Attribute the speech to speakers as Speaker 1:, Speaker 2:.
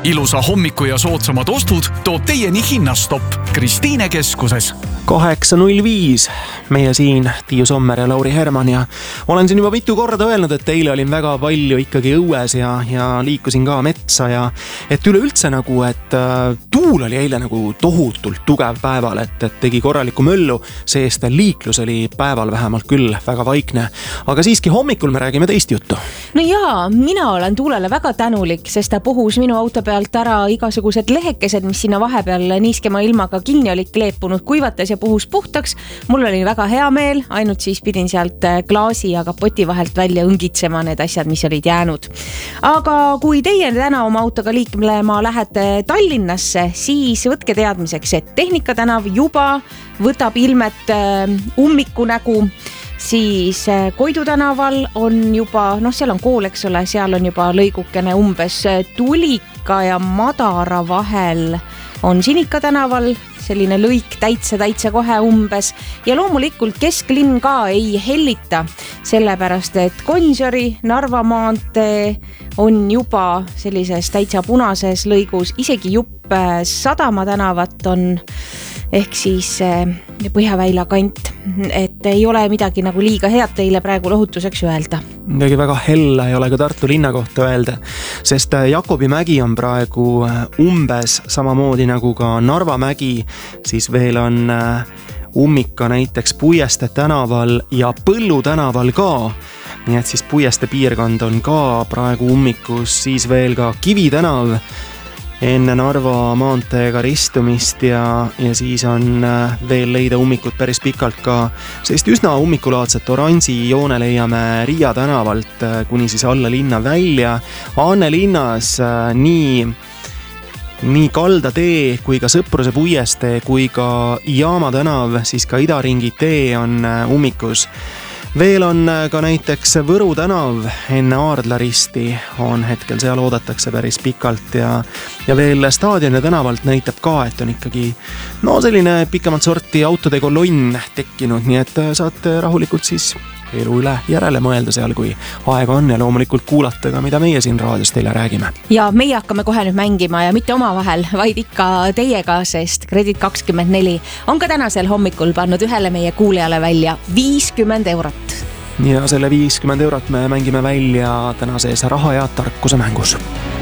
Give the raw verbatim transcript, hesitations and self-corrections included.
Speaker 1: ilusa hommiku ja soodsamad ostud toob teieni Hinnastopp Kristiine keskuses.
Speaker 2: kaheksa null viis meie siin, Tiiu Sommer ja Lauri Herman, ja olen siin juba mitu korda öelnud, et eile olin väga palju ikkagi õues ja, ja liikusin ka metsa ja et üleüldse nagu, et äh, tuul oli eile nagu tohutult tugev päeval, et, et tegi korralikku möllu, seest liiklus oli päeval vähemalt küll väga vaikne, aga siiski hommikul me räägime teist juttu.
Speaker 3: No jaa, mina olen tuulele väga tänulik, sest ta puhus minu auto pealt ära igasugused lehekesed, mis sinna vahepeal niiskema ilmaga kinni olid kleepunud, kuivates ja puhus puhtaks. Mul oli väga hea meel, ainult siis pidin sealt klaasi ja kapoti vahelt välja õngitsema need asjad, mis olid jäänud. Aga kui teie täna oma autoga liiklema lähete Tallinnasse, siis võtke teadmiseks, et Tehnika tänav juba võtab ilmet ummiku nägu, siis Koidu tänaval on juba, noh seal on kool, eks ole, seal on juba lõigukene umbes Tulika ja Madara vahel on Sinika tänaval selline lõik täitsa, täitsa kohe umbes ja loomulikult kesklinn ka ei hellita, sellepärast et Gonsiori Narva maantee on juba sellises täitsa punases lõigus, isegi jupp Sadama tänavat on ehk siis Põhjaväila kant, et ei ole midagi nagu liiga head teile praegu lohutuseks öelda.
Speaker 2: Midagi väga hella ei ole ka Tartu linna kohta öelda, sest Jakobi mägi on praegu umbes samamoodi nagu ka Narva mägi, siis veel on ummika näiteks Puieste tänaval ja Põllu tänaval ka, nii et siis Puieste piirkond on ka praegu ummikus, siis veel ka Kivi tänav enne Narva maanteega ristumist ja, ja siis on veel leida ummikut päris pikalt ka, sest üsna ummikulaadset oranži joone leiame Riia tänavalt kuni siis alla linna välja. Anne linnas nii, nii Kalda tee kui ka Sõpruse Puiestee kui ka Jaama tänav, siis ka Idaringi tee on ummikus. Veel on ka näiteks Võru tänav enne Aardlaristi on hetkel, seal oodatakse päris pikalt ja, ja veel Staadioni tänavalt näitab ka, et on ikkagi no selline pikemat sorti autode kolonn tekkinud, nii et saate rahulikult siis elu üle järele mõelda seal, kui aega on ja loomulikult kuulata ka, mida meie siin raadios teile räägime.
Speaker 3: Ja meie hakkame kohe nüüd mängima ja mitte oma vahel, vaid ikka teiega, sest Kredit kakskümmend neli on ka tänasel hommikul pannud ühele meie kuulejale välja viiskümmend eurot.
Speaker 2: Ja selle viiskümmend eurot me mängime välja tänases raha ja tarkuse mängus.